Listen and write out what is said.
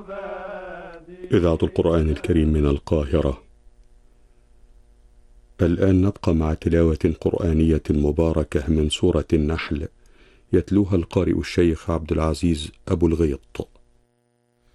إذاعة القرآن الكريم من القاهرة. الآن نبقى مع تلاوة قرآنية مباركة من سورة النحل، يتلوها القارئ الشيخ عبد العزيز أبو الغيط.